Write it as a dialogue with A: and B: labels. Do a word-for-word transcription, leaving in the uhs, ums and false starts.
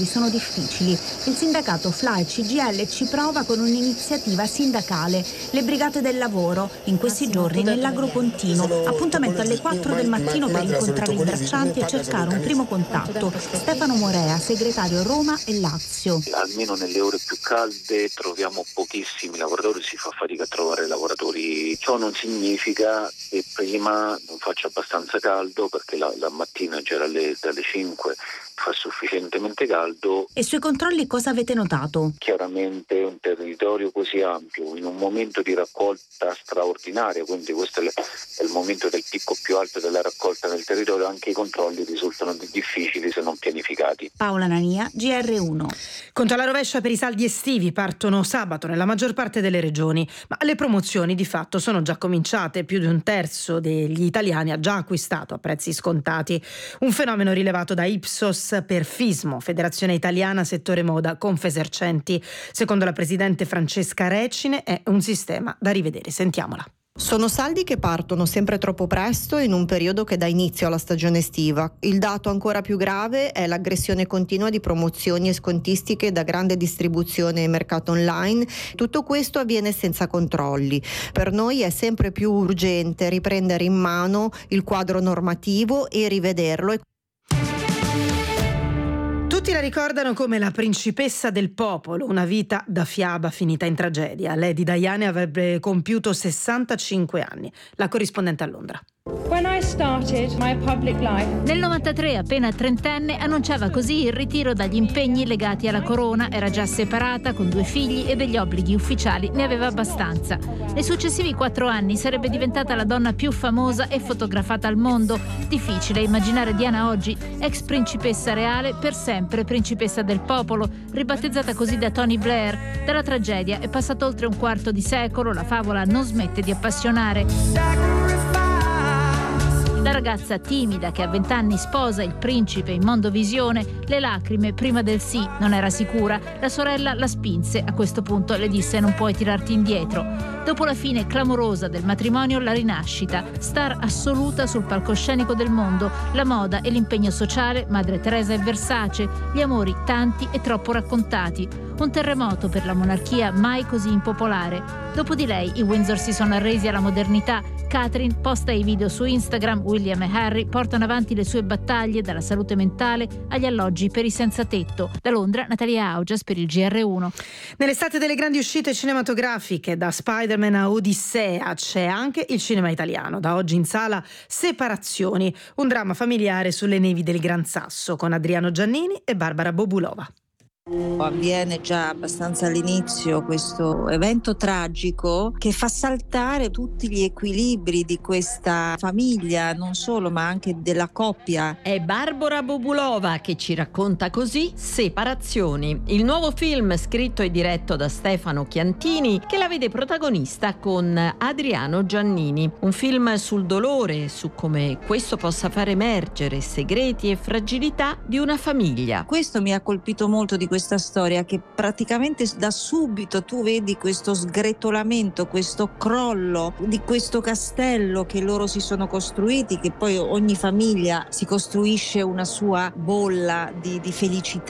A: sono difficili. Il sindacato F L A e C G I L ci prova con un'iniziativa sindacale, le brigate del lavoro, in questi giorni nell'Agropontino. Appuntamento alle quattro del mattino per incontrare i braccianti e cercare un primo contatto. Stefano Morea, segretario Roma e Lazio.
B: Almeno nelle ore più calde troviamo pochissimi lavoratori, si fa fatica a trovare lavoratori. Ciò non significa che prima non faccia abbastanza caldo, perché la, la mattina già dalle, dalle cinque fa sufficientemente caldo.
A: E sui controlli cosa avete notato?
B: Chiaramente un territorio così ampio, in un momento di raccolta straordinaria, quindi questo è il momento del picco più alto della raccolta nel territorio, anche i controlli risultano difficili se non pianificati.
A: Paola Nania, G R uno.
C: Conto alla rovescia per i saldi estivi, partono sabato nella maggior parte delle regioni, ma le promozioni di fatto sono già cominciate. Più di un terzo degli italiani ha già acquistato a prezzi scontati. Un fenomeno rilevato da Ipsos per Fismo, Federazione Italiana Settore Moda Confesercenti. Secondo la presidente Francesca Recine è un sistema da rivedere. Sentiamola.
D: Sono saldi che partono sempre troppo presto in un periodo che dà inizio alla stagione estiva. Il dato ancora più grave è l'aggressione continua di promozioni e scontistiche da grande distribuzione e mercato online. Tutto questo avviene senza controlli. Per noi è sempre più urgente riprendere in mano il quadro normativo e rivederlo.
C: Tutti la ricordano come la principessa del popolo, una vita da fiaba finita in tragedia. Lady Diana avrebbe compiuto sessantacinque anni. La corrispondente a Londra.
E: When I started my public life.
F: Nel novantatré, appena trentenne, annunciava così il ritiro dagli impegni legati alla corona. Era già separata, con due figli e degli obblighi ufficiali ne aveva abbastanza. Nei successivi quattro anni sarebbe diventata la donna più famosa e fotografata al mondo. Difficile immaginare Diana oggi, ex principessa reale, per sempre principessa del popolo, ribattezzata così da Tony Blair. Dalla tragedia è passato oltre un quarto di secolo, la favola non smette di appassionare. La ragazza timida che a vent'anni sposa il principe in mondovisione, le lacrime prima del sì, non era sicura. La sorella la spinse, a questo punto le disse: non puoi tirarti indietro. Dopo la fine clamorosa del matrimonio, la rinascita, star assoluta sul palcoscenico del mondo, la moda e l'impegno sociale, Madre Teresa e Versace, gli amori tanti e troppo raccontati. Un terremoto per la monarchia mai così impopolare. Dopo di lei i Windsor si sono arresi alla modernità. Catherine posta i video su Instagram, William e Harry portano avanti le sue battaglie dalla salute mentale agli alloggi per i senza tetto. Da Londra, Natalia Augias per il G R uno.
C: Nell'estate delle grandi uscite cinematografiche, da Spider-Man a Odissea, c'è anche il cinema italiano. Da oggi in sala Separazioni, un dramma familiare sulle nevi del Gran Sasso con Adriano Giannini e Barbara Bobulova.
G: Avviene già abbastanza all'inizio questo evento tragico che fa saltare tutti gli equilibri di questa famiglia, non solo ma anche della coppia.
H: È Barbara Bobulova che ci racconta così Separazioni, il nuovo film scritto e diretto da Stefano Chiantini, che la vede protagonista con Adriano Giannini. Un film sul dolore, su come questo possa far emergere segreti e fragilità di una famiglia.
G: Questo mi ha colpito molto di questa storia, che praticamente da subito tu vedi questo sgretolamento, questo crollo di questo castello che loro si sono costruiti, che poi ogni famiglia si costruisce una sua bolla di, di felicità